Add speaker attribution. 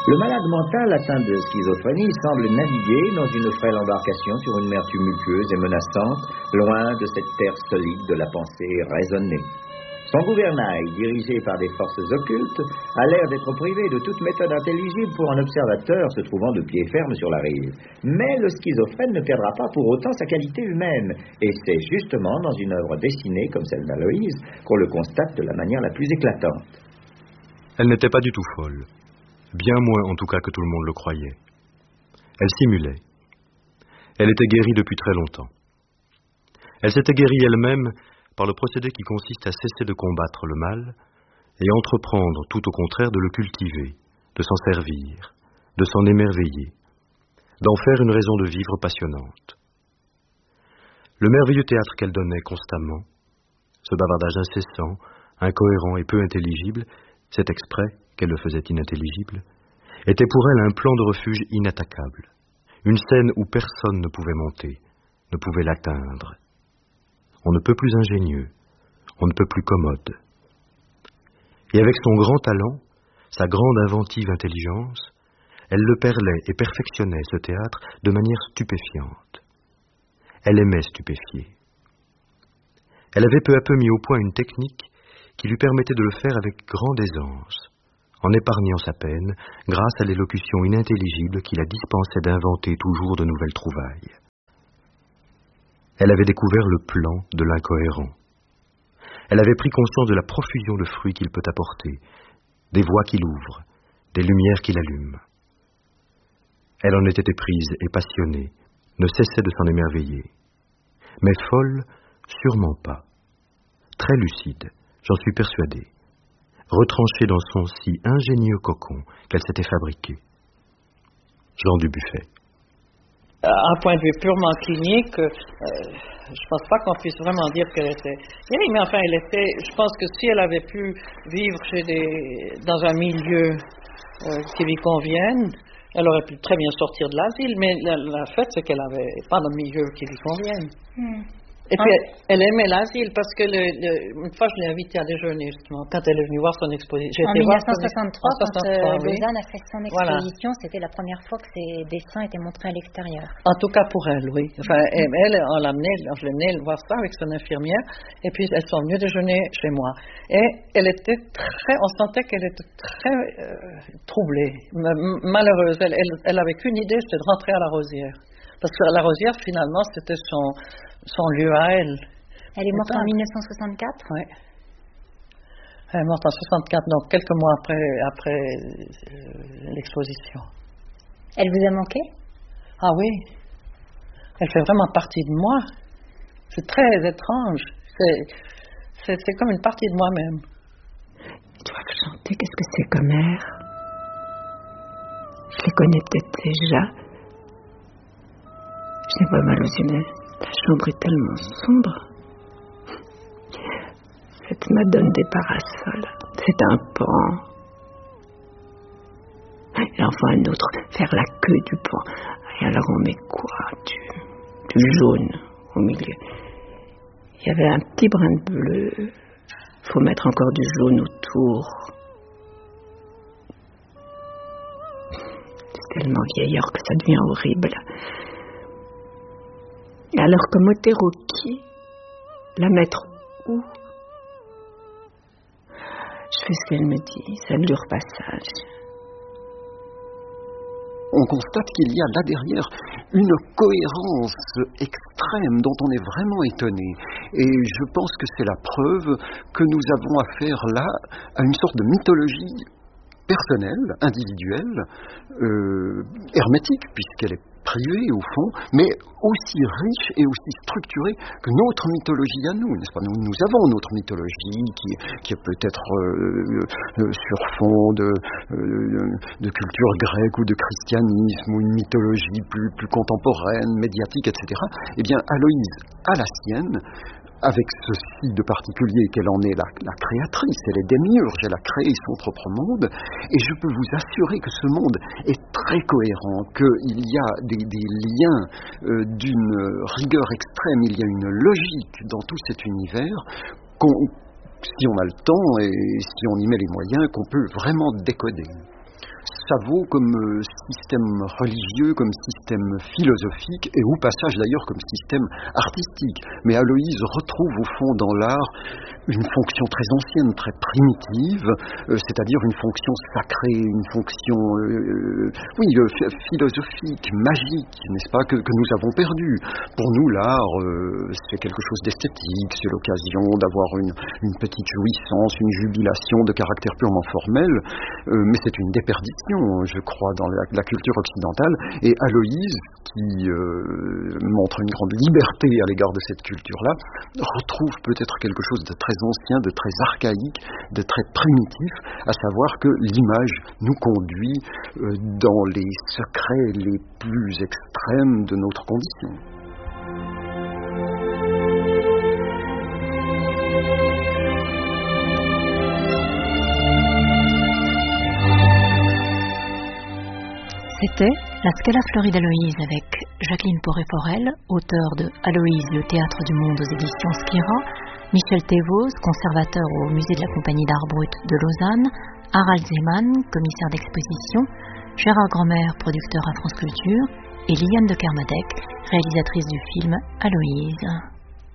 Speaker 1: Le malade mental atteint de schizophrénie semble naviguer dans une frêle embarcation sur une mer tumultueuse et menaçante, loin de cette terre solide de la pensée raisonnée. Son gouvernail, dirigé par des forces occultes, a l'air d'être privé de toute méthode intelligible pour un observateur se trouvant de pied ferme sur la rive. Mais le schizophrène ne perdra pas pour autant sa qualité humaine, et c'est justement dans une œuvre dessinée comme celle d'Aloïse qu'on le constate de la manière la plus éclatante.
Speaker 2: Elle n'était pas du tout folle, bien moins en tout cas que tout le monde le croyait. Elle simulait. Elle était guérie depuis très longtemps. Elle s'était guérie elle-même par le procédé qui consiste à cesser de combattre le mal et entreprendre tout au contraire de le cultiver, de s'en servir, de s'en émerveiller, d'en faire une raison de vivre passionnante. Le merveilleux théâtre qu'elle donnait constamment, ce bavardage incessant, incohérent et peu intelligible, c'est exprès qu'elle le faisait inintelligible, était pour elle un plan de refuge inattaquable, une scène où personne ne pouvait monter, ne pouvait l'atteindre. On ne peut plus ingénieux, on ne peut plus commode. Et avec son grand talent, sa grande inventive intelligence, elle le perlait et perfectionnait ce théâtre de manière stupéfiante. Elle aimait stupéfier. Elle avait peu à peu mis au point une technique qui lui permettait de le faire avec grande aisance, en épargnant sa peine grâce à l'élocution inintelligible qui la dispensait d'inventer toujours de nouvelles trouvailles. Elle avait découvert le plan de l'incohérent. Elle avait pris conscience de la profusion de fruits qu'il peut apporter, des voies qu'il ouvre, des lumières qu'il allume. Elle en était éprise et passionnée, ne cessait de s'en émerveiller. Mais folle, sûrement pas. Très lucide, j'en suis persuadé. Retranchée dans son si ingénieux cocon qu'elle s'était fabriqué. Jean Dubuffet.
Speaker 3: À un point de vue purement clinique, je pense pas qu'on puisse vraiment dire qu'elle était guérie, mais enfin, je pense que si elle avait pu vivre dans un milieu qui lui convienne, elle aurait pu très bien sortir de l'asile, mais le fait, c'est qu'elle n'avait pas de milieu qui lui convienne. Et puis, elle aimait l'asile parce que une fois, je l'ai invitée à déjeuner, justement, quand elle est venue voir son exposition.
Speaker 4: En 1963, quand
Speaker 3: oui.
Speaker 4: Lausanne a fait son exposition, c'était la première fois que ses dessins étaient montrés à l'extérieur.
Speaker 3: En tout cas pour elle, oui. Enfin, elle, je l'ai amenée voir ça avec son infirmière, et puis elles sont venues déjeuner chez moi. Et elle était on sentait qu'elle était très troublée, malheureuse. Elle avait qu'une idée, c'était de rentrer à la Rosière. Parce que la Rosière, finalement, c'était son lieu à elle.
Speaker 4: Elle est morte en 1964 ?
Speaker 3: Oui. Elle est morte en 64, donc quelques mois après l'exposition.
Speaker 4: Elle vous a manqué ?
Speaker 3: Ah oui. Elle fait vraiment partie de moi. C'est très étrange. C'est comme une partie de moi-même.
Speaker 5: Ils doivent chanter Qu'est-ce que c'est comme air. Je les connais peut-être déjà. J'ai pas mal aux yeux, mais la chambre est tellement sombre. Cette madone des parasols, c'est un pan. Et enfin un autre, faire la queue du pan. Et alors on met quoi ? Du jaune au milieu. Il y avait un petit brin de bleu. Faut mettre encore du jaune autour. C'est tellement vieillard que ça devient horrible. Et alors, comme Otero qui la mettre où ? Je fais ce qu'elle me dit, ça dure passage.
Speaker 6: On constate qu'il y a là derrière une cohérence extrême dont on est vraiment étonné. Et je pense que c'est la preuve que nous avons affaire là à une sorte de mythologie personnelle, individuelle, hermétique, puisqu'elle est privée au fond, mais aussi riche et aussi structurée que notre mythologie à nous, n'est-ce pas ? Nous avons notre mythologie qui est peut-être sur fond de culture grecque ou de christianisme, ou une mythologie plus contemporaine, médiatique, etc. Eh bien, Aloïse a la sienne, avec ceci de particulier qu'elle en est la créatrice, elle est démiurge, elle a créé son propre monde, et je peux vous assurer que ce monde est très cohérent, qu'il y a des liens d'une rigueur extrême, il y a une logique dans tout cet univers, si on a le temps et si on y met les moyens, qu'on peut vraiment décoder. ça vaut comme système religieux, comme système philosophique, et au passage d'ailleurs comme système artistique. Mais Aloïse retrouve au fond dans l'art une fonction très ancienne, très primitive, c'est-à-dire une fonction sacrée, une fonction philosophique, magique, n'est-ce pas, que nous avons perdu. Pour nous, l'art, c'est quelque chose d'esthétique, c'est l'occasion d'avoir une petite jouissance, une jubilation de caractère purement formel, mais c'est une déperdition, je crois, dans la culture occidentale. Et Aloïse, qui montre une grande liberté à l'égard de cette culture-là, retrouve peut-être quelque chose de très ancien, de très archaïque, de très primitif, à savoir que l'image nous conduit dans les secrets les plus extrêmes de notre condition.
Speaker 4: C'était La Scala Floride Aloïse avec Jacqueline Poré-Forel, auteure de Aloïse, le théâtre du monde aux éditions Skira, Michel Thévaux, conservateur au musée de la Compagnie d'Art Brut de Lausanne, Harald Zeman, commissaire d'exposition, Gérard Grommer, producteur à France Culture, et Liane de Kermadec, réalisatrice du film Aloïse.